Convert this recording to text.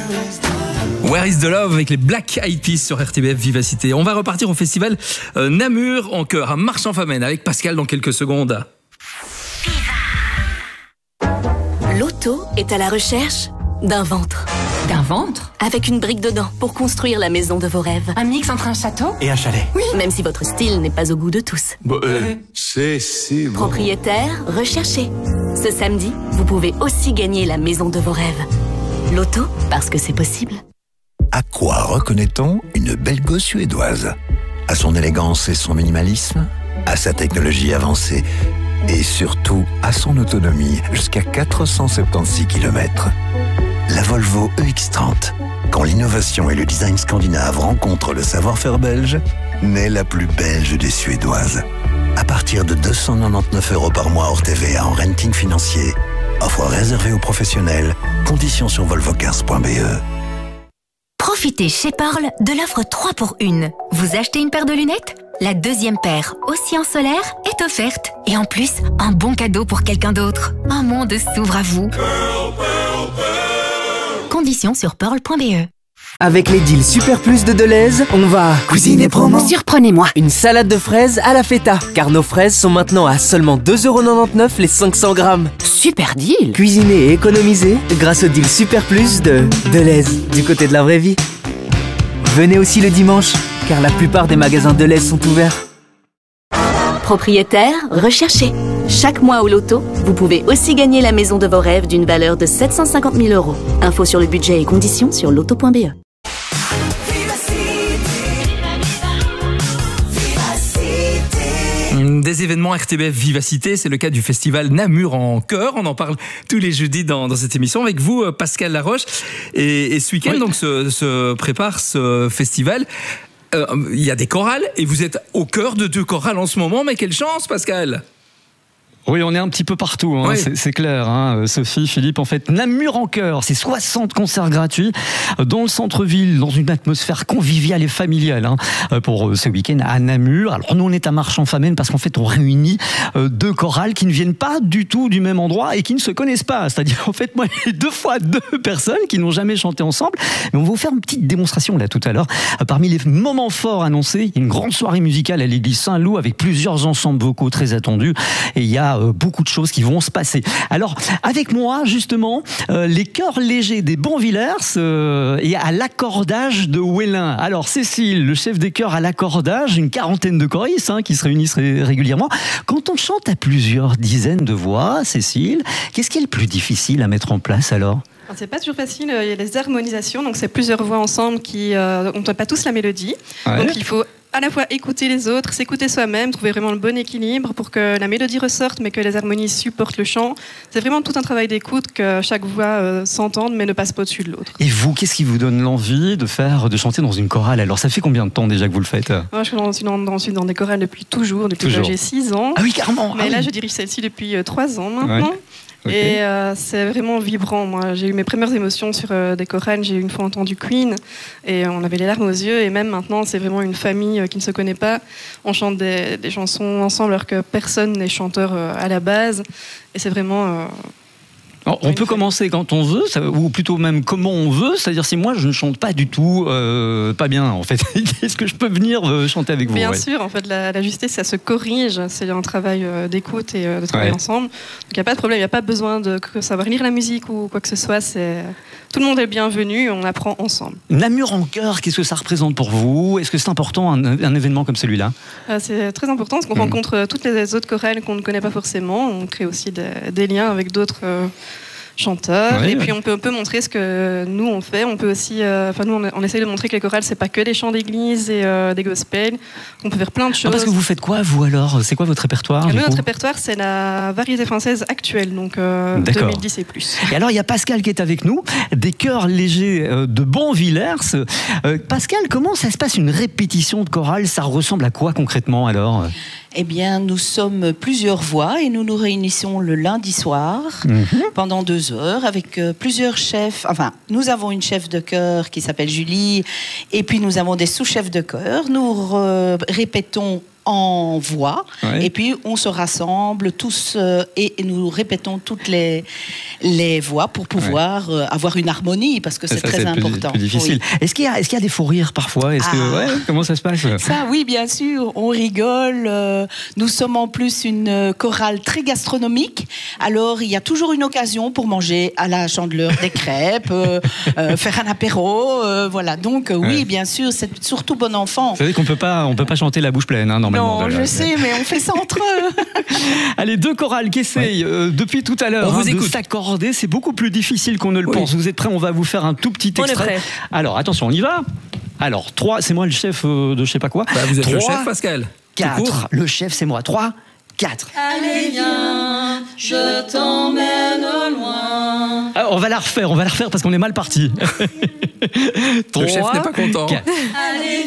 Where is the Love avec les Black Eyed Peas sur RTBF Vivacité. On va repartir au festival Namur en chœur à Marchand-Famenne avec Pascal dans quelques secondes. L'auto est à la recherche d'un ventre. D'un ventre? Avec une brique dedans pour construire la maison de vos rêves. Un mix entre un château et un chalet. Oui. Même si votre style n'est pas au goût de tous. C'est si bon. Propriétaire, recherché. Ce samedi, vous pouvez aussi gagner la maison de vos rêves. L'auto, parce que c'est possible. À quoi reconnaît-on une belle gosse suédoise? À son élégance et son minimalisme? À sa technologie avancée? Et surtout, à son autonomie, jusqu'à 476 km. La Volvo EX30. Quand l'innovation et le design scandinave rencontrent le savoir-faire belge, naît la plus belge des Suédoises. À partir de 299 € par mois hors TVA en renting financier. Offre réservée aux professionnels. Conditions sur volvocars.be. Profitez chez Pearl de l'offre 3 pour 1. Vous achetez une paire de lunettes? La deuxième paire, aussi en solaire, est offerte. Et en plus, un bon cadeau pour quelqu'un d'autre. Un monde s'ouvre à vous. Pearl, Pearl, Pearl. Conditions sur pearl.be. Avec les deals Super Plus de Deleuze, on va cuisiner promo. Surprenez-moi. Une salade de fraises à la feta, car nos fraises sont maintenant à seulement 2,99 € les 500 grammes. Super deal. Cuisiner et économiser grâce au deal Super Plus de Deleuze, du côté de la vraie vie. Venez aussi le dimanche, car la plupart des magasins Deleuze sont ouverts. Propriétaire, recherché. Chaque mois au loto, vous pouvez aussi gagner la maison de vos rêves d'une valeur de 750 000 €. Infos sur le budget et conditions sur loto.be. Des événements RTBF Vivacité, c'est le cas du festival Namur en chœur. On en parle tous les jeudis dans cette émission avec vous, Pascal Laroche. Et ce week-end, donc, se prépare ce festival. Il y a des chorales et vous êtes au cœur de 2 chorales en ce moment. Mais quelle chance, Pascal! Oui, on est un petit peu partout, hein, oui. C'est clair, hein, Sophie, Philippe. En fait, Namur en chœur, c'est 60 concerts gratuits dans le centre-ville, dans une atmosphère conviviale et familiale, hein, pour ce week-end à Namur. Alors nous, on est à Marchand-Famenne parce qu'en fait, on réunit 2 chorales qui ne viennent pas du tout du même endroit et qui ne se connaissent pas. C'est-à-dire, en fait, moi, j'ai 2 fois 2 personnes qui n'ont jamais chanté ensemble. Mais on va vous faire une petite démonstration là tout à l'heure. Parmi les moments forts annoncés, il y a une grande soirée musicale à l'église Saint-Loup avec plusieurs ensembles vocaux très attendus. Et il y a beaucoup de choses qui vont se passer. Alors, avec moi, justement, les chœurs légers des Bonvillers et à l'accordage de Wellin. Alors, Cécile, le chef des chœurs à l'accordage, une quarantaine de choristes qui se réunissent régulièrement. Quand on chante à plusieurs dizaines de voix, Cécile, qu'est-ce qui est le plus difficile à mettre en place alors ? C'est pas toujours facile, il y a les harmonisations, donc c'est plusieurs voix ensemble qui n'ont pas tous la mélodie. Ouais. Donc il faut à la fois écouter les autres, s'écouter soi-même, trouver vraiment le bon équilibre pour que la mélodie ressorte, mais que les harmonies supportent le chant. C'est vraiment tout un travail d'écoute, que chaque voix s'entende, mais ne passe pas au-dessus de l'autre. Et vous, qu'est-ce qui vous donne l'envie de chanter dans une chorale? Alors, ça fait combien de temps déjà que vous le faites? Moi, je suis dans des chorales depuis toujours. Que j'ai 6 ans. Ah oui, carrément. Mais là, je dirige celle-ci depuis 3 ans maintenant. Ouais. Okay. Et c'est vraiment vibrant. Moi, j'ai eu mes premières émotions sur des chorales. J'ai une fois entendu Queen et on avait les larmes aux yeux. Et même maintenant, c'est vraiment une famille qui ne se connaît pas. On chante des chansons ensemble alors que personne n'est chanteur à la base. Et c'est vraiment... on peut commencer quand on veut, ou plutôt même comment on veut. C'est-à-dire si moi je ne chante pas du tout, pas bien en fait, est-ce que je peux venir chanter avec vous? Bien sûr, en fait la justesse ça se corrige, c'est un travail d'écoute et de travail ensemble. Donc il n'y a pas de problème, il n'y a pas besoin de savoir lire la musique ou quoi que ce soit. Tout le monde est bienvenu, on apprend ensemble. Namur en chœur, qu'est-ce que ça représente pour vous? Est-ce que c'est important un événement comme celui-là? C'est très important parce qu'on rencontre toutes les autres chorales qu'on ne connaît pas forcément. On crée aussi des liens avec d'autres chanteurs, et puis on peut montrer ce que nous on fait. On peut aussi, nous on essaye de montrer que les chorales c'est pas que des chants d'église et des gospels. On peut faire plein de choses. Parce que vous faites quoi vous alors? C'est quoi votre répertoire? Notre répertoire c'est la variété française actuelle, donc 2010 et plus. Et alors il y a Pascal qui est avec nous, des chœurs légers de Bonvillers. Pascal, comment ça se passe une répétition de chorale? Ça ressemble à quoi concrètement alors? Eh bien, nous sommes plusieurs voix et nous nous réunissons le lundi soir pendant 2 heures avec plusieurs chefs. Enfin, nous avons une chef de chœur qui s'appelle Julie et puis nous avons des sous-chefs de chœur. Nous répétons en voix, et puis on se rassemble tous et nous répétons toutes les voix pour pouvoir avoir une harmonie, parce que c'est très important. Plus difficile. Oui. Est-ce qu'il y a des fous rires parfois? Comment ça se passe? Ça, oui, bien sûr, on rigole. Nous sommes en plus une chorale très gastronomique, alors il y a toujours une occasion pour manger à la Chandeleur des crêpes, faire un apéro, voilà. Donc oui, bien sûr, c'est surtout bon enfant. Vous savez qu'on peut pas chanter la bouche pleine, hein, normalement. Non, je sais, mais on fait ça entre eux. Allez, deux chorales qui essayent depuis tout à l'heure de s'accorder. C'est beaucoup plus difficile qu'on ne le pense. Vous êtes prêts? On va vous faire un tout petit extrait. On est prêts. Alors, attention, on y va. Alors, 3, c'est moi le chef de je sais pas quoi. Vous êtes 3, le chef, Pascal. 4, le chef, c'est moi. 3, 4. Allez, viens, je t'emmène loin. On va la refaire parce qu'on est mal parti. 3, le chef n'est pas content. 4. Allez,